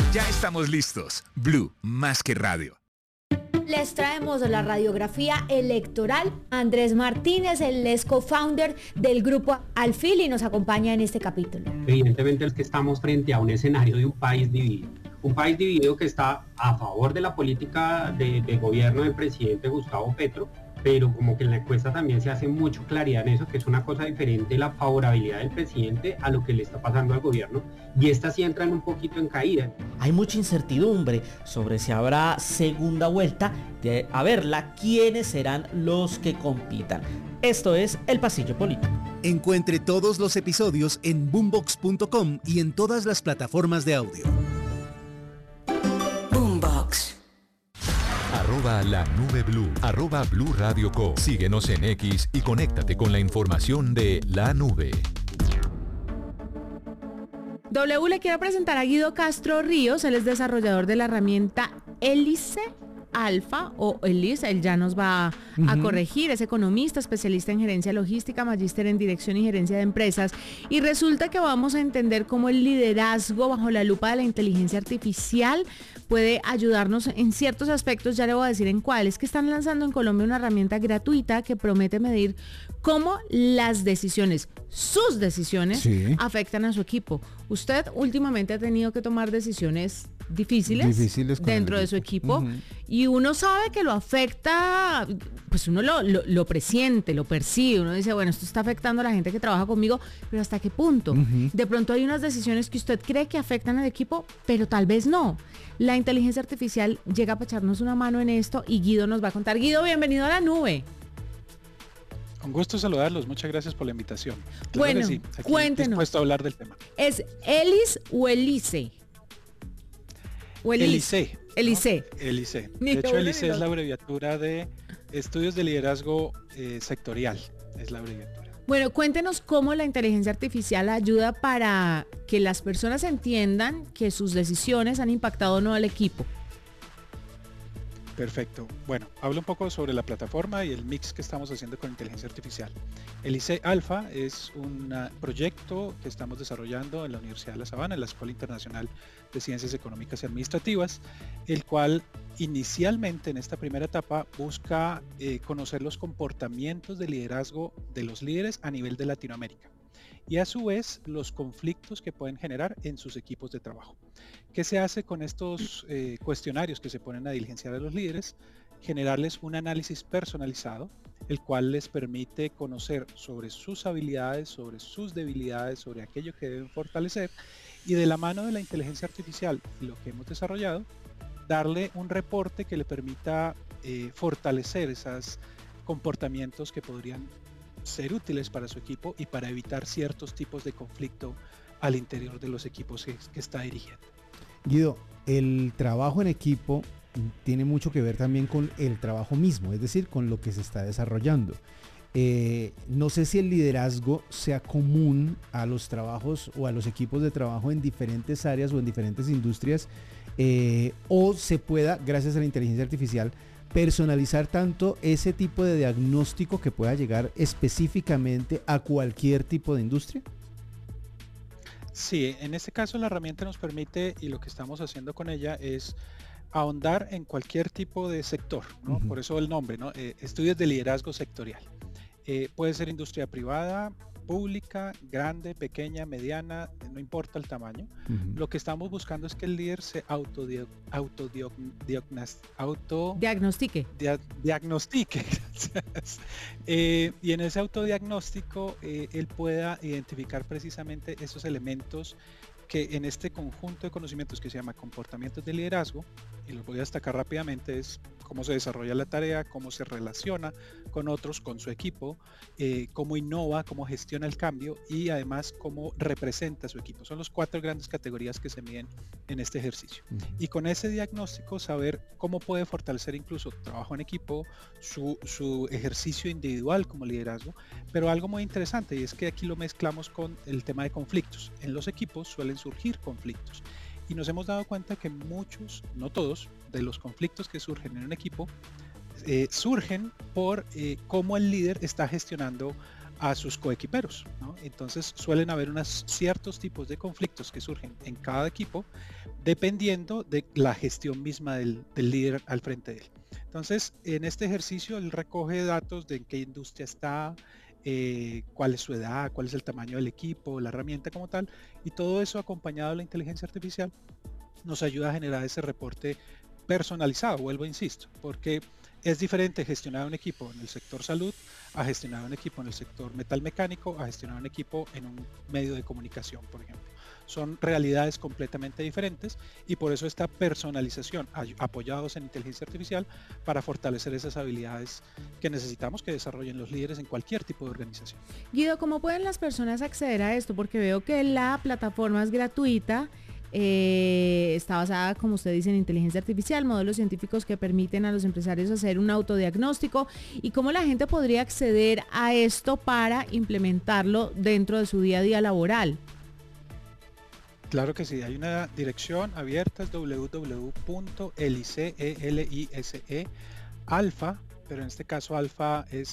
Ya estamos listos. Blue, más que radio. Les traemos la radiografía electoral. Andrés Martínez, el co-founder del grupo Alfil, y nos acompaña en este capítulo. Evidentemente es que estamos frente a un escenario de un país dividido. Un país dividido que está a favor de la política de gobierno del presidente Gustavo Petro, pero como que en la encuesta también se hace mucho claridad en eso, que es una cosa diferente la favorabilidad del presidente a lo que le está pasando al gobierno, y estas sí entran un poquito en caída. Hay mucha incertidumbre sobre si habrá segunda vuelta, de a verla quiénes serán los que compitan. Esto es El Pasillo Político. Encuentre todos los episodios en boombox.com y en todas las plataformas de audio. @La Nube Blue, @Blue Radio Co. Síguenos en X y conéctate con la información de La Nube. W le quiero presentar a Guido Castro Ríos, él es desarrollador de la herramienta Hélice Alfa o Elise, él ya nos va a corregir, es economista, especialista en gerencia logística, magíster en dirección y gerencia de empresas, y resulta que vamos a entender cómo el liderazgo bajo la lupa de la inteligencia artificial puede ayudarnos en ciertos aspectos. Ya le voy a decir en cuáles. Que están lanzando en Colombia una herramienta gratuita que promete medir cómo las decisiones, sus decisiones, afectan a su equipo. Usted últimamente ha tenido que tomar decisiones difíciles dentro de su equipo, y uno sabe que lo afecta, pues uno lo presiente, lo percibe, uno dice, bueno, esto está afectando a la gente que trabaja conmigo, pero ¿hasta qué punto? De pronto hay unas decisiones que usted cree que afectan al equipo, pero tal vez no. La inteligencia artificial llega a echarnos una mano en esto y Guido nos va a contar. Guido, bienvenido a La Nube. Un gusto saludarlos, muchas gracias por la invitación. Claro, bueno, sí, aquí cuéntenos. Dispuesto a hablar del tema. ¿Es Elis o Elise? ¿O Elise. Elise. ¿No? Elise. De hecho, Elise es la abreviatura de Estudios de Liderazgo Sectorial. Es la abreviatura. Bueno, cuéntenos cómo la inteligencia artificial ayuda para que las personas entiendan que sus decisiones han impactado o no al equipo. Perfecto. Bueno, hablo un poco sobre la plataforma y el mix que estamos haciendo con inteligencia artificial. El IC Alpha es un proyecto que estamos desarrollando en la Universidad de La Sabana, en la Escuela Internacional de Ciencias Económicas y Administrativas, el cual inicialmente en esta primera etapa busca conocer los comportamientos de liderazgo de los líderes a nivel de Latinoamérica y a su vez los conflictos que pueden generar en sus equipos de trabajo. ¿Qué se hace con estos cuestionarios que se ponen a diligenciar a los líderes? Generarles un análisis personalizado, el cual les permite conocer sobre sus habilidades, sobre sus debilidades, sobre aquello que deben fortalecer, y de la mano de la inteligencia artificial y lo que hemos desarrollado, darle un reporte que le permita fortalecer esos comportamientos que podrían ser útiles para su equipo y para evitar ciertos tipos de conflicto al interior de los equipos que está dirigiendo. Guido, el trabajo en equipo tiene mucho que ver también con el trabajo mismo, es decir, con lo que se está desarrollando. No sé si el liderazgo sea común a los trabajos o a los equipos de trabajo en diferentes áreas o en diferentes industrias, o se pueda, gracias a la inteligencia artificial, personalizar tanto ese tipo de diagnóstico que pueda llegar específicamente a cualquier tipo de industria. Sí, en este caso la herramienta nos permite, y lo que estamos haciendo con ella es ahondar en cualquier tipo de sector, ¿no? Por eso el nombre, ¿no? Estudios de liderazgo sectorial. Puede ser industria privada, pública, grande, pequeña, mediana, no importa el tamaño. Lo que estamos buscando es que el líder se diagnostique. Diagnostique, gracias. Y en ese autodiagnóstico él pueda identificar precisamente esos elementos que en este conjunto de conocimientos que se llama comportamientos de liderazgo, y los voy a destacar rápidamente, es cómo se desarrolla la tarea, cómo se relaciona con otros, con su equipo, cómo innova, cómo gestiona el cambio y además cómo representa a su equipo. Son las 4 grandes categorías que se miden en este ejercicio. Y con ese diagnóstico saber cómo puede fortalecer incluso trabajo en equipo, su ejercicio individual como liderazgo, pero algo muy interesante, y es que aquí lo mezclamos con el tema de conflictos. En los equipos suelen surgir conflictos. Y nos hemos dado cuenta que muchos, no todos, de los conflictos que surgen en un equipo surgen por cómo el líder está gestionando a sus coequiperos, ¿no? Entonces suelen haber ciertos tipos de conflictos que surgen en cada equipo dependiendo de la gestión misma del líder al frente de él. Entonces, en este ejercicio él recoge datos de en qué industria está, cuál es su edad, cuál es el tamaño del equipo, la herramienta como tal, y todo eso acompañado de la inteligencia artificial nos ayuda a generar ese reporte personalizado, vuelvo, insisto, porque es diferente gestionar un equipo en el sector salud a gestionar un equipo en el sector metal mecánico, a gestionar un equipo en un medio de comunicación, por ejemplo. Son realidades completamente diferentes y por eso esta personalización, apoyados en inteligencia artificial, para fortalecer esas habilidades que necesitamos que desarrollen los líderes en cualquier tipo de organización. Guido, ¿cómo pueden las personas acceder a esto? Porque veo que la plataforma es gratuita. Está basada, como usted dice, en inteligencia artificial, modelos científicos que permiten a los empresarios hacer un autodiagnóstico. ¿Y cómo la gente podría acceder a esto para implementarlo dentro de su día a día laboral? Claro que sí, hay una dirección abierta, es www.elise, alfa, pero en este caso alfa es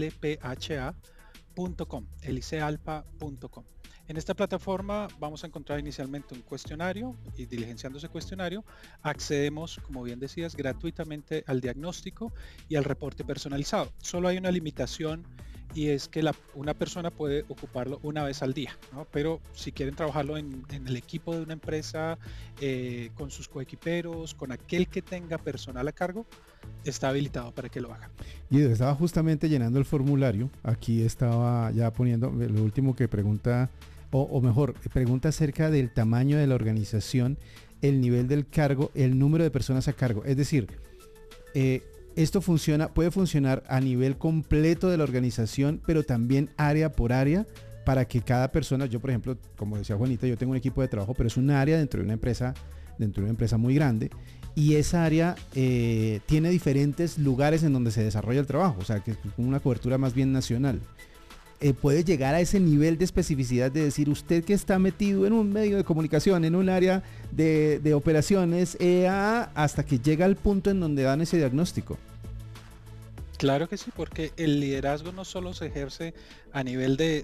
alpha.com, elisealpha.com. En esta plataforma vamos a encontrar inicialmente un cuestionario y diligenciando ese cuestionario accedemos, como bien decías, gratuitamente al diagnóstico y al reporte personalizado. Solo hay una limitación y es que una persona puede ocuparlo una vez al día, ¿no? Pero si quieren trabajarlo en el equipo de una empresa, con sus coequiperos, con aquel que tenga personal a cargo, está habilitado para que lo haga. Guido, estaba justamente llenando el formulario, aquí estaba ya poniendo lo último que pregunta, o mejor, pregunta acerca del tamaño de la organización, el nivel del cargo, el número de personas a cargo, es decir, esto puede funcionar a nivel completo de la organización, pero también área por área, para que cada persona, yo por ejemplo, como decía Juanita, yo tengo un equipo de trabajo, pero es un área dentro de una empresa muy grande, y esa área tiene diferentes lugares en donde se desarrolla el trabajo, o sea, que es una cobertura más bien nacional. Puede llegar a ese nivel de especificidad de decir, usted que está metido en un medio de comunicación, en un área de operaciones, hasta que llega al punto en donde dan ese diagnóstico. Claro que sí, porque el liderazgo no solo se ejerce a nivel de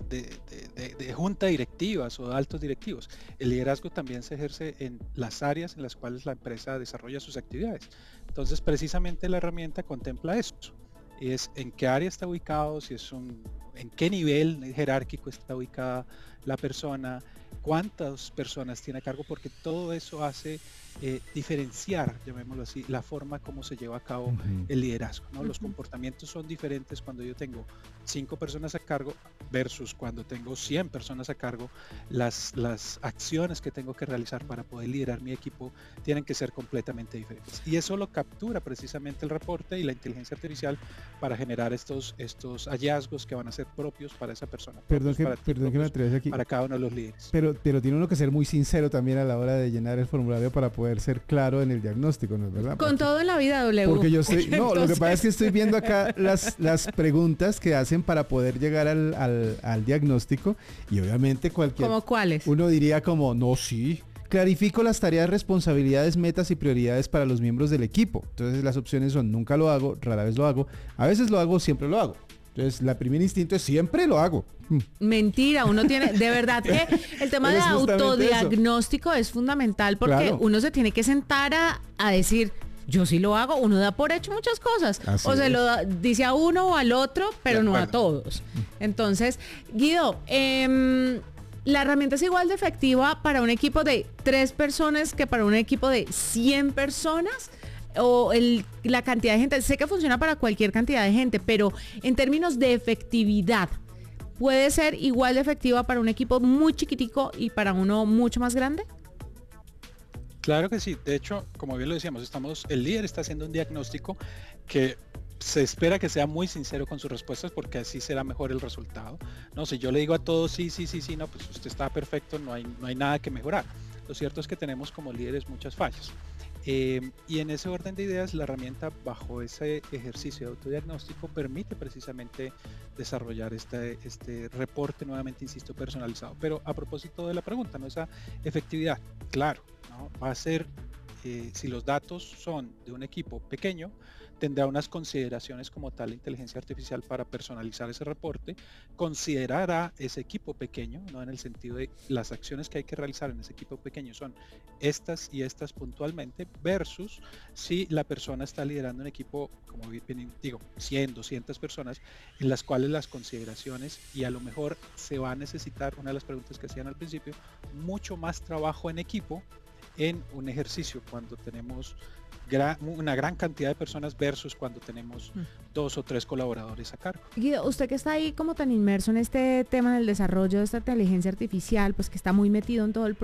junta directivas o de altos directivos, el liderazgo también se ejerce en las áreas en las cuales la empresa desarrolla sus actividades. Entonces, precisamente la herramienta contempla eso. Es en qué área está ubicado, en qué nivel jerárquico está ubicada la persona, cuántas personas tiene a cargo, porque todo eso hace diferenciar, llamémoslo así, la forma como se lleva a cabo el liderazgo, ¿no? Los comportamientos son diferentes cuando yo tengo 5 personas a cargo versus cuando tengo 100 personas a cargo. Las acciones que tengo que realizar para poder liderar mi equipo tienen que ser completamente diferentes. Y eso lo captura precisamente el reporte y la inteligencia artificial para generar estos hallazgos que van a ser propios para esa persona. Perdón que me atrevese aquí. Para cada uno de los líderes. Pero tiene uno que ser muy sincero también a la hora de llenar el formulario para poder ser claro en el diagnóstico, ¿no es verdad? Con todo en la vida, W. Porque yo sé, no, lo que pasa es que estoy viendo acá las preguntas que hacen para poder llegar al diagnóstico y obviamente ¿Cómo cuáles? Uno diría como, no, sí. Clarifico las tareas, responsabilidades, metas y prioridades para los miembros del equipo. Entonces las opciones son nunca lo hago, rara vez lo hago, a veces lo hago, siempre lo hago. Entonces, la primer instinto es siempre lo hago. Mentira, uno tiene, de verdad que el tema de autodiagnóstico es fundamental porque claro, uno se tiene que sentar a decir, yo sí lo hago, uno da por hecho muchas cosas. Así o se lo dice a uno o al otro, pero no a todos. Entonces, Guido, la herramienta es igual de efectiva para un equipo de 3 personas que para un equipo de 100 personas. O la cantidad de gente, sé que funciona para cualquier cantidad de gente, pero en términos de efectividad, ¿puede ser igual de efectiva para un equipo muy chiquitico y para uno mucho más grande? Claro que sí, de hecho, como bien lo decíamos, el líder está haciendo un diagnóstico que se espera que sea muy sincero con sus respuestas porque así será mejor el resultado. No, si yo le digo a todos sí, no, pues usted está perfecto, no hay nada que mejorar. Lo cierto es que tenemos como líderes muchas fallas. Y en ese orden de ideas, la herramienta bajo ese ejercicio de autodiagnóstico permite precisamente desarrollar este reporte, nuevamente insisto, personalizado. Pero a propósito de la pregunta, ¿no? Esa efectividad, claro, ¿no? Va a ser si los datos son de un equipo pequeño, tendrá unas consideraciones como tal la inteligencia artificial para personalizar ese reporte, considerará ese equipo pequeño, no en el sentido de las acciones que hay que realizar en ese equipo pequeño son estas y estas puntualmente, versus si la persona está liderando un equipo, como bien digo, 100, 200 personas, en las cuales las consideraciones, y a lo mejor se va a necesitar, una de las preguntas que hacían al principio, mucho más trabajo en equipo en un ejercicio cuando tenemos una gran cantidad de personas versus cuando tenemos 2 o 3 colaboradores a cargo. Guido, usted que está ahí como tan inmerso en este tema del desarrollo de esta inteligencia artificial, pues que está muy metido en todo el